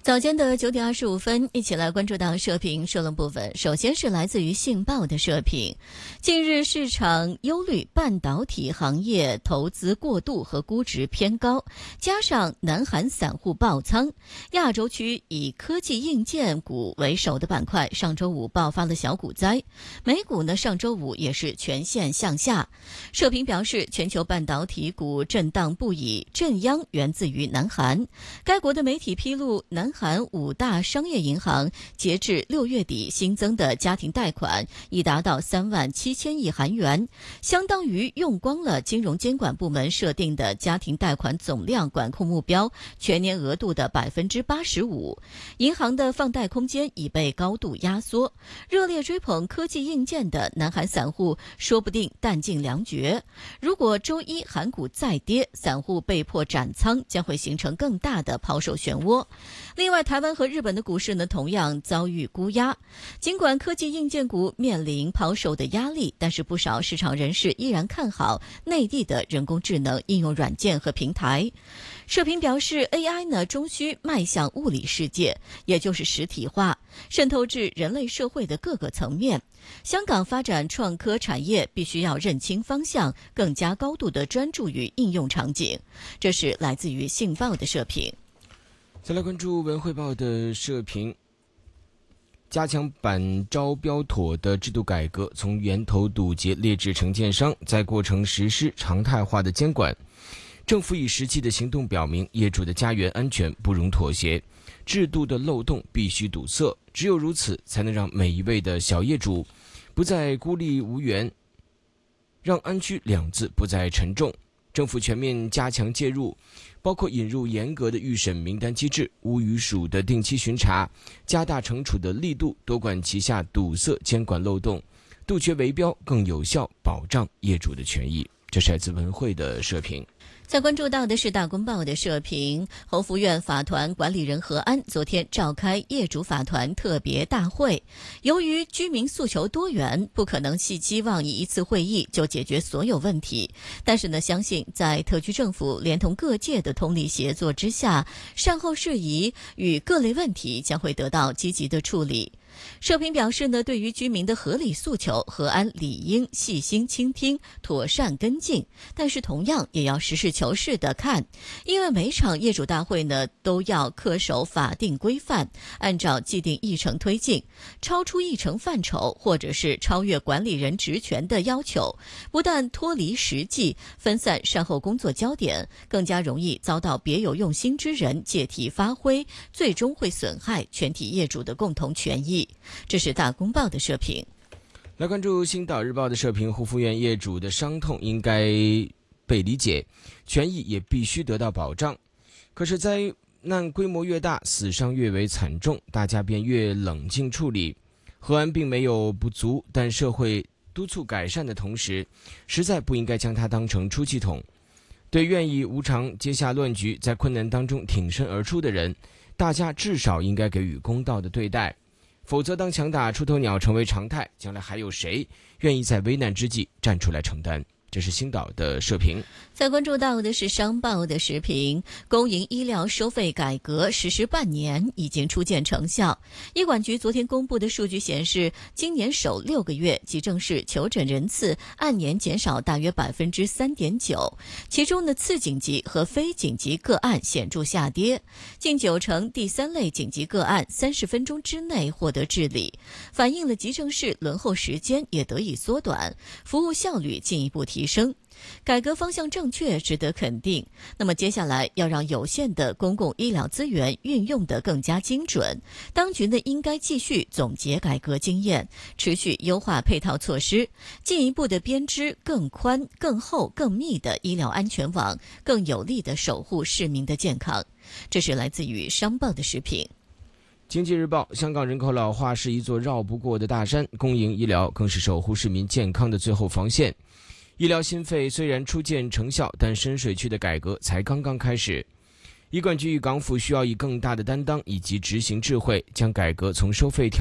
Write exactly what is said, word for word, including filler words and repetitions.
早间的九点二十五分，一起来关注到社评社论部分。首先是来自于信报的社评。近日市场忧虑半导体行业投资过度和估值偏高，加上南韩散户爆仓，亚洲区以科技硬件股为首的板块上周五爆发了小股灾，美股呢上周五也是全线向下。社评表示，全球半导体股震荡不已，震央源自于南韩。该国的媒体披露，南韩五大商业银行截至六月底新增的家庭贷款已达到三万七千亿韩元，相当于用光了金融监管部门设定的家庭贷款总量管控目标全年额度的百分之八十五。银行的放贷空间已被高度压缩，热烈追捧科技硬件的南韩散户说不定弹尽粮绝。如果周一韩股再跌，散户被迫斩仓，将会形成更大的抛售漩涡。另外，台湾和日本的股市呢，同样遭遇估压。尽管科技硬件股面临抛售的压力，但是不少市场人士依然看好内地的人工智能应用软件和平台。社评表示 ，A I 呢终需迈向物理世界，也就是实体化，渗透至人类社会的各个层面。香港发展创科产业必须要认清方向，更加高度的专注于应用场景。这是来自于信报的社评。 再来关注文汇报的社评，加强板招标妥的制度改革，从源头堵截劣质承建商，在过程实施常态化的监管。政府以实际的行动表明，业主的家园安全不容妥协，制度的漏洞必须堵塞，只有如此，才能让每一位的小业主不再孤立无援，让安居两字不再沉重。政府全面加强介入，包括引入严格的预审名单机制、屋宇署的定期巡查，加大惩处的力度，多管齐下堵塞监管漏洞，杜绝围标，更有效保障业主的权益。这是来自文汇的社评。 在关注到的是大公报的社评，侯福院法团管理人何安昨天召开业主法团特别大会。由于居民诉求多元，不可能寄期望以一次会议就解决所有问题，但是呢，相信在特区政府连同各界的通力协作之下，善后事宜与各类问题将会得到积极的处理。社评表示呢，对于居民的合理诉求，何安理应细心倾听，妥善跟进，但是同样也要实事求是地看，因为每场业主大会呢都要恪守法定规范，按照既定议程推进，超出议程范畴或者是超越管理人职权的要求，不但脱离实际，分散善后工作焦点，更加容易遭到别有用心之人借题发挥，最终会损害全体业主的共同权益。这是大公报的社评。 来关注星岛日报的社评，护肤院业主的伤痛应该被理解，权益也必须得到保障。可是灾难规模越大，死伤越为惨重，大家便越冷静处理。何安并没有不足，但社会督促改善的同时，实在不应该将它当成出气筒。对愿意无偿接下乱局，在困难当中挺身而出的人，大家至少应该给予公道的对待。否则，当强打出头鸟成为常态，将来还有谁愿意在危难之际站出来承担？这是星岛的社评。 再关注到的是商报的时评，公营医疗收费改革实施半年，已经初见成效。医管局昨天公布的数据显示，今年首六个月急症室求诊人次按年减少大约百分之三点九，其中的次紧急和非紧急个案显著下跌，近九成第三类紧急个案三十分钟之内获得治理，反映了急症室轮候时间也得以缩短，服务效率进一步提升。提升，改革方向正确，值得肯定。那么接下来要让有限的公共医疗资源运用得更加精准，当局呢应该继续总结改革经验，持续优化配套措施，进一步的编织更宽、更厚、更密的医疗安全网，更有力地守护市民的健康。这是来自于商报的时评。 经济日报，香港人口老化是一座绕不过的大山，公营医疗更是守护市民健康的最后防线。医疗心肺虽然初见成效，但深水区的改革才刚刚开始。医管局与港府需要以更大的担当以及执行智慧，将改革从收费调